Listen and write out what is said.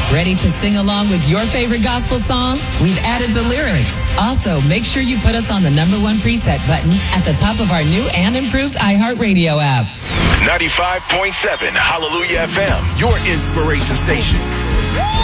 Ready to sing along with your favorite gospel song? We've added the lyrics. Also, make sure you put us on the #1 preset button at the top of our new and improved iHeartRadio app. 95.7 Hallelujah FM, your inspiration station.